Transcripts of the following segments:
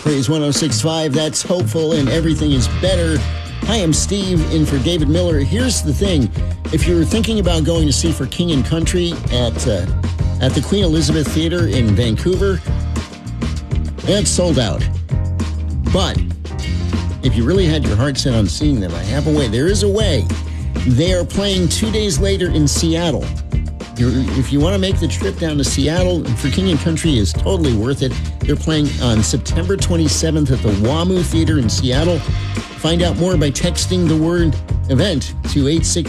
Praise 106.5. That's hopeful and everything is better. Hi, I'm Steve, in for David Miller. Here's the thing. If you're thinking about going to see For King and Country at the Queen Elizabeth Theatre in Vancouver, it's sold out. But if you really had your heart set on seeing them, I have a way. There is a way. They are playing 2 days later in Seattle. If you want to make the trip down to Seattle, For King and Country is totally worth it. They're playing on September 27th at the WAMU Theater in Seattle. Find out more by texting the word event to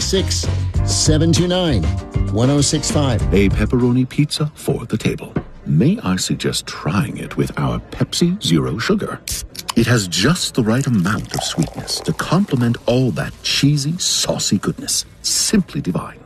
866-729-1065. A pepperoni pizza for the table. May I suggest trying it with our Pepsi Zero Sugar? It has just the right amount of sweetness to complement all that cheesy, saucy goodness. Simply divine.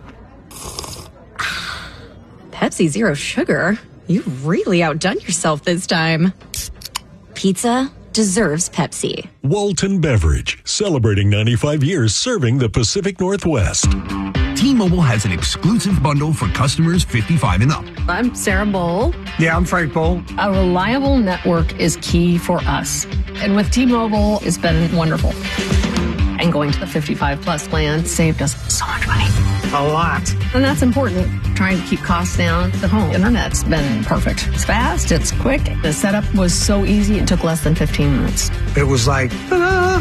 Pepsi Zero Sugar? You've really outdone yourself this time. Pizza deserves Pepsi. Walton Beverage, celebrating 95 years serving the Pacific Northwest. T-Mobile has an exclusive bundle for customers 55 and up. I'm Sarah Bowl. Yeah, I'm Frank Bowl. A reliable network is key for us. And with T-Mobile, it's been wonderful. And going to the 55 plus plan saved us so much money. A lot. And that's important. Trying to keep costs down. The home internet's been perfect. It's fast, it's quick. The setup was so easy, it took less than 15 minutes. It was like, ta-da!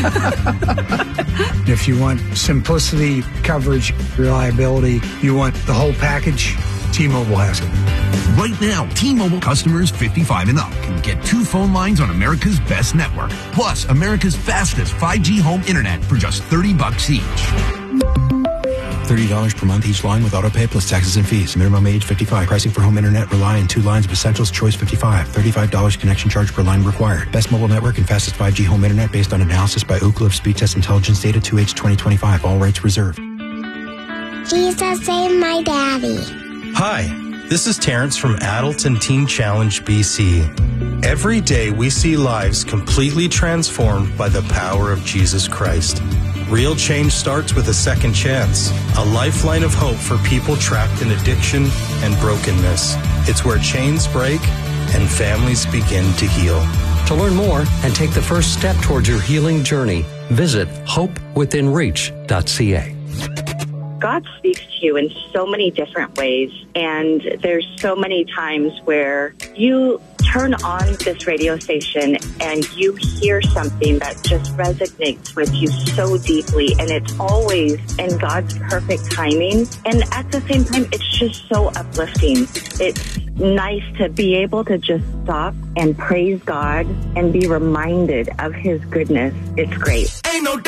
If you want simplicity, coverage, reliability, you want the whole package, T-Mobile has it. Right now, T-Mobile customers 55 and up can get 2 phone lines on America's best network, plus America's fastest 5G home internet for just $30 each. $30 per month each line with autopay plus taxes and fees. Minimum age 55. Pricing for home internet rely on 2 lines of Essentials Choice 55. $35 connection charge per line required. Best mobile network and fastest 5G home internet based on analysis by Ookla of Speed Test Intelligence data 2H2025. All rights reserved. Jesus saved my daddy. Hi, this is Terrence from Addleton Teen Challenge BC. Every day we see lives completely transformed by the power of Jesus Christ. Real change starts with a second chance, a lifeline of hope for people trapped in addiction and brokenness. It's where chains break and families begin to heal. To learn more and take the first step towards your healing journey, visit hopewithinreach.ca. God speaks to you in so many different ways, and there's so many times where you turn on this radio station and you hear something that just resonates with you so deeply, and it's always in God's perfect timing. And at the same time, it's just so uplifting. It's nice to be able to just stop and praise God and be reminded of His goodness. It's great. Ain't no